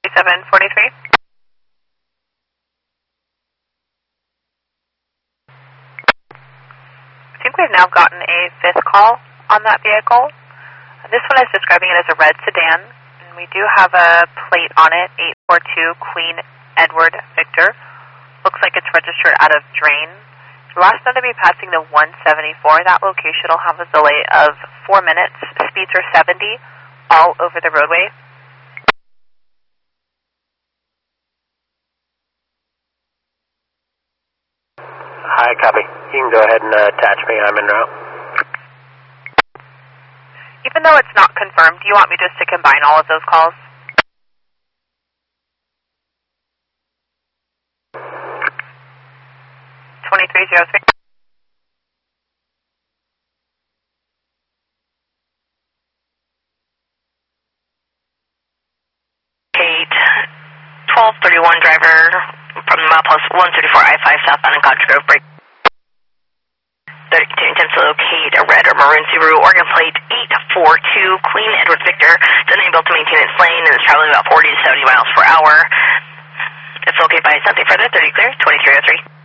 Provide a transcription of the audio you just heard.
743. I think we've now gotten a fifth call on that vehicle. This one is describing it as a red sedan, and we do have a plate on it, 842 Queen Edward Victor. Looks like it's registered out of Drain. The last time to be passing the 174, that location will have a delay of 4 minutes. Speeds are 70 all over the roadway. Hi, copy. You can go ahead and attach me. I'm en route. Even though it's not confirmed, do you want me just to combine all of those calls? (2303) 1231 driver from milepost 134 I-5 southbound in Cottage Grove, break 32, intends to locate a red or maroon Subaru, Oregon plate 842 Queen Edward Victor. It's unable to maintain its lane and is traveling about 40 to 70 miles per hour. If located by something further, 30 clear, 2303.